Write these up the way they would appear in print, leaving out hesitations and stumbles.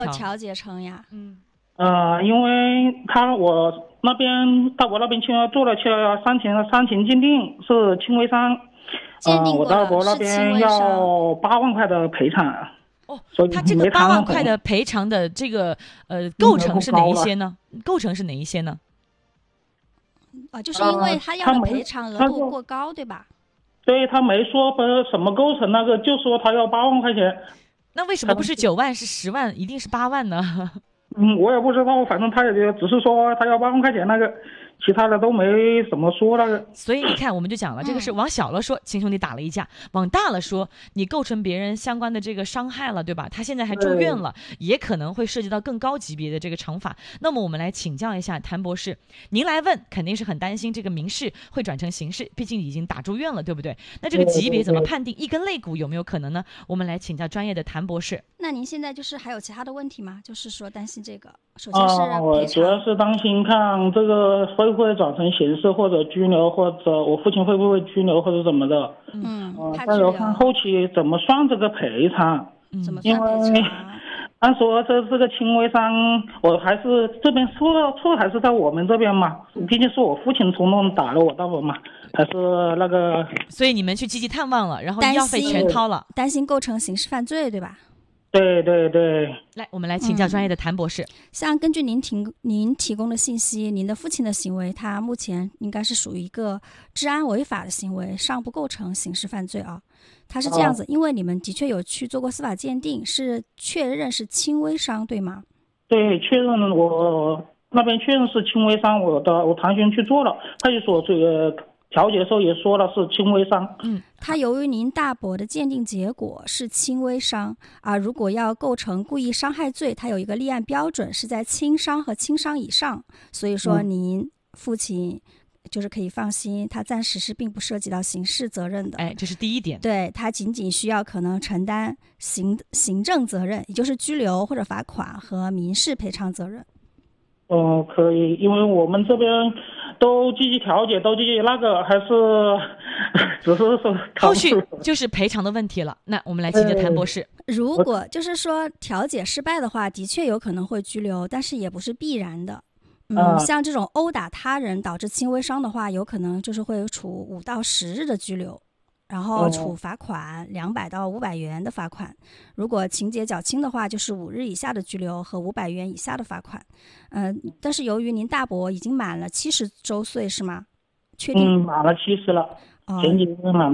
调解成呀？ 因为我那边大伯那边做了伤情鉴定是轻微伤，我大伯那边要8万块的赔偿。所以他这个8万块的赔偿的这个构成是哪一些呢？ 就是因为他要的赔偿额度过高，对吧？ 对，他没说什么构成那个，就说他要8万块钱。 那为什么不是9万是10万，一定是8万呢？ 我也不知道，反正他也只是说他要8万块钱那个，其他的都没怎么说那个。 所以你看，我们就讲了，这个是往小了说，亲兄弟打了一架；往大了说，你构成别人相关的这个伤害了，对吧？他现在还住院了，也可能会涉及到更高级别的这个惩罚。那么我们来请教一下谭博士，您来问肯定是很担心这个民事会转成刑事，毕竟已经打住院了，对不对？那这个级别怎么判定？一根肋骨有没有可能呢？我们来请教专业的谭博士。 那您现在就是还有其他的问题吗？就是说担心这个，首先是我主要是担心看这个会不会转成刑事或者拘留，或者我父亲会不会拘留或者怎么的。再有看后期怎么算这个赔偿。 怎么算赔偿？ 按说这个轻微伤，我还是这边错还是在我们这边嘛？毕竟是我父亲冲动打了我大伯嘛，还是那个？ 所以你们去积极探望了，然后医药费全掏了， 担心构成刑事犯罪，对吧？ 对对对。 来，我们来请教专业的谭博士。 像根据您提供的信息，您的父亲的行为，他目前应该是属于一个治安违法的行为，尚不构成刑事犯罪啊。他是这样子，因为你们的确有去做过司法鉴定，是确认是轻微伤，对吗？ 对，确认我那边确认是轻微伤，我堂兄去做了，派出所这个调解的时候也说了是轻微伤。 他由于您大伯的鉴定结果是轻微伤啊，如果要构成故意伤害罪，它有一个立案标准是在轻伤和轻伤以上，所以说您父亲就是可以放心，他暂时是并不涉及到刑事责任的。 这是第一点。 对，他仅仅需要可能承担行政责任，也就是拘留或者罚款和民事赔偿责任。 可以，因为我们这边都积极调解，都积极那个，还是只是说后续就是赔偿的问题了。那我们来请教谭博士。 如果就是说调解失败的话，的确有可能会拘留，但是也不是必然的。像这种殴打他人导致轻微伤的话，有可能就是会处5到10日的拘留，然后处罚款200到500元的罚款。如果情节较轻的话，就是5日以下的拘留和500元以下的罚款。但是由于您大伯已经满了70周岁是吗？确定？ 满了70了。前几天满了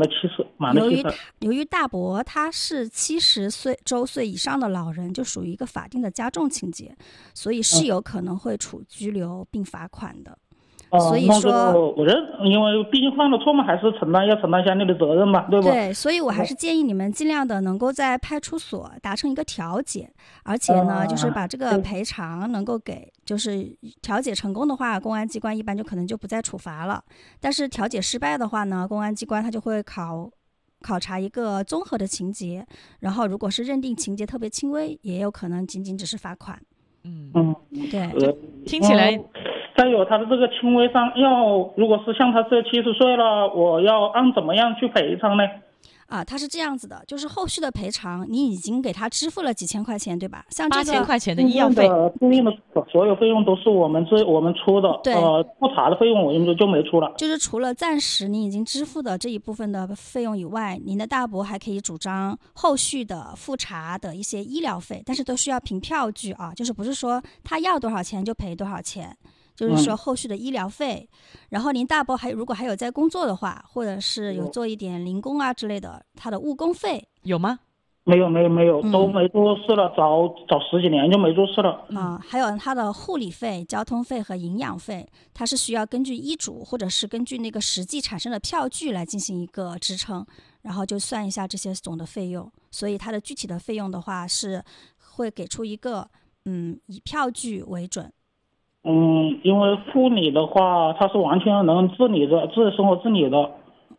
70。 由于大伯他是70周岁以上的老人，就属于一个法定的加重情节，所以是有可能会处拘留并罚款的。所以说我认，因为毕竟犯了错嘛，还是要承担相应的责任嘛，对吧？ 对，所以我还是建议你们尽量的能够在派出所达成一个调解，而且呢，就是把这个赔偿能够给，就是调解成功的话，公安机关一般就可能就不再处罚了。但是调解失败的话呢，公安机关他就会考察一个综合的情节，然后如果是认定情节特别轻微，也有可能仅仅只是罚款。对， 听起来。 再有他的这个轻微伤，如果是像他这70岁了，我要按怎么样去赔偿呢？ 他是这样子的，就是后续的赔偿，你已经给他支付了几千块钱，对吧？像这个 8000块钱的医药费， 住院的所有费用都是我们出的。 对， 复查的费用我就没出了。 就是除了暂时你已经支付的这一部分的费用以外，您的大伯还可以主张后续的复查的一些医疗费，但是都需要凭票据啊，就是不是说他要多少钱就赔多少钱。就是说后续的医疗费，然后您大伯如果还有在工作的话，或者是有做一点零工啊之类的，他的误工费有吗？ 没有，都没做事了，早10几年就没做事了。 还有他的护理费、交通费和营养费，他是需要根据医嘱或者是根据那个实际产生的票据来进行一个支撑，然后就算一下这些总的费用。所以他的具体的费用的话是会给出一个以票据为准。 因为护理的话，他是完全能自理的，自己生活自理的。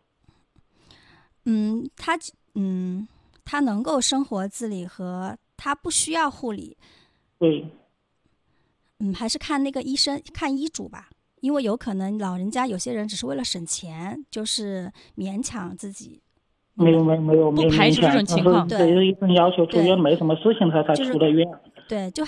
他能够生活自理和他不需要护理。 对。 还是看那个医生，看医嘱吧，因为有可能老人家有些人只是为了省钱，就是勉强自己。 没有， 不排除这种情况。 对，医生要求出院，没什么事情他才出的院。 对，就